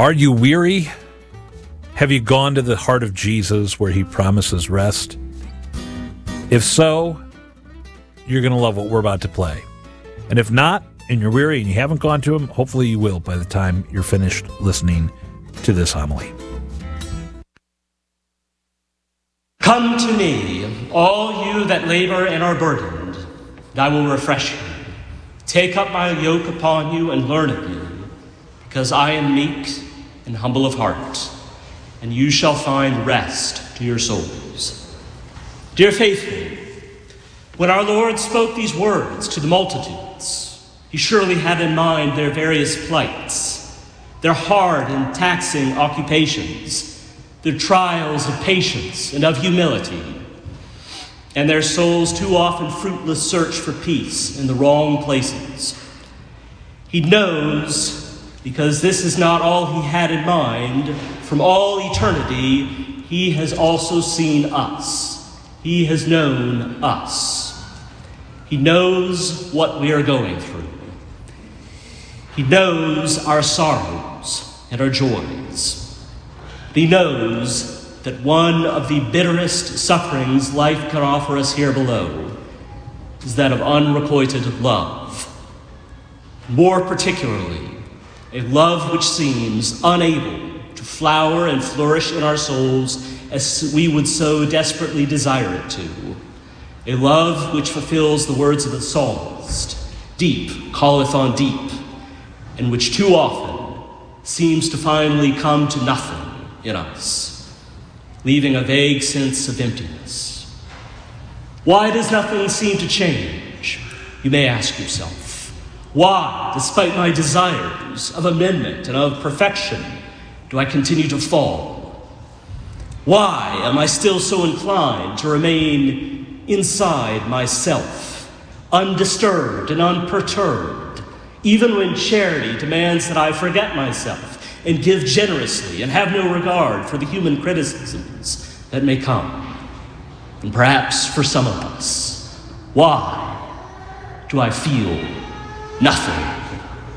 Are you weary? Have you gone to the heart of Jesus where he promises rest? If so, you're going to love what we're about to play. And if not, and you're weary and you haven't gone to him, hopefully you will by the time you're finished listening to this homily. Come to me, all you that labor and are burdened, and I will refresh you. Take up my yoke upon you and learn of me, because I am meek and humble of heart, and you shall find rest to your souls. Dear faithful, when our Lord spoke these words to the multitudes, he surely had in mind their various plights, their hard and taxing occupations, their trials of patience and of humility, and their souls' too often fruitless search for peace in the wrong places. He knows, because this is not all he had in mind, from all eternity, he has also seen us. He has known us. He knows what we are going through. He knows our sorrows and our joys. He knows that one of the bitterest sufferings life can offer us here below is that of unrequited love. More particularly, a love which seems unable to flower and flourish in our souls as we would so desperately desire it to. A love which fulfills the words of the psalmist, deep calleth on deep, and which too often seems to finally come to nothing in us, leaving a vague sense of emptiness. Why does nothing seem to change? You may ask yourself. Why, despite my desires of amendment and of perfection, do I continue to fall? Why am I still so inclined to remain inside myself, undisturbed and unperturbed, even when charity demands that I forget myself and give generously and have no regard for the human criticisms that may come? And perhaps for some of us, why do I feel nothing?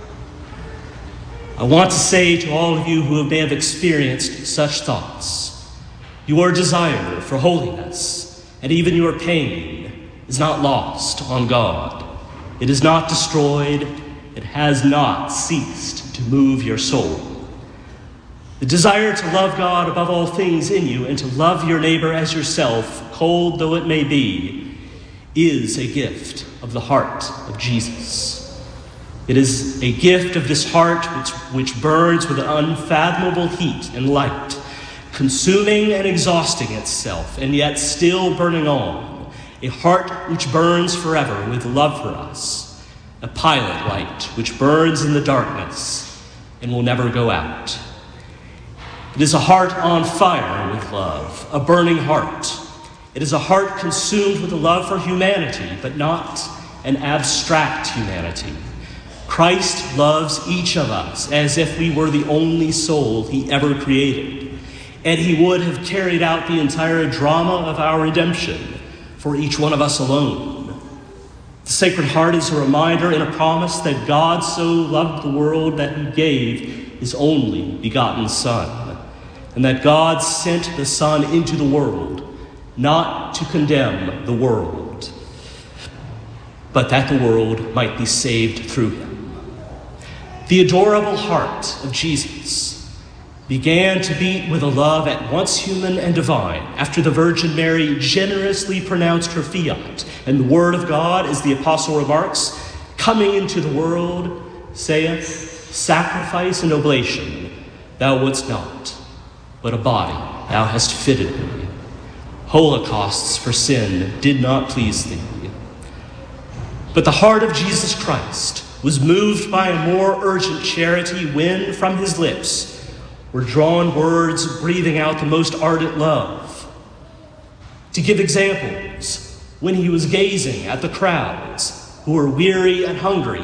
I want to say to all of you who may have experienced such thoughts, your desire for holiness and even your pain is not lost on God. It is not destroyed. It has not ceased to move your soul. The desire to love God above all things in you and to love your neighbor as yourself, cold though it may be, is a gift of the heart of Jesus. It is a gift of this heart which burns with an unfathomable heat and light, consuming and exhausting itself, and yet still burning on. A heart which burns forever with love for us. A pilot light which burns in the darkness and will never go out. It is a heart on fire with love, a burning heart. It is a heart consumed with a love for humanity, but not an abstract humanity. Christ loves each of us as if we were the only soul he ever created, and he would have carried out the entire drama of our redemption for each one of us alone. The Sacred Heart is a reminder and a promise that God so loved the world that he gave his only begotten Son, and that God sent the Son into the world, not to condemn the world, but that the world might be saved through him. The adorable heart of Jesus began to beat with a love at once human and divine after the Virgin Mary generously pronounced her fiat, and the Word of God, as the Apostle remarks, coming into the world, saith, sacrifice and oblation thou wouldst not, but a body thou hast fitted me. Holocausts for sin did not please thee. But the heart of Jesus Christ was moved by a more urgent charity when, from his lips, were drawn words breathing out the most ardent love. To give examples, when he was gazing at the crowds who were weary and hungry,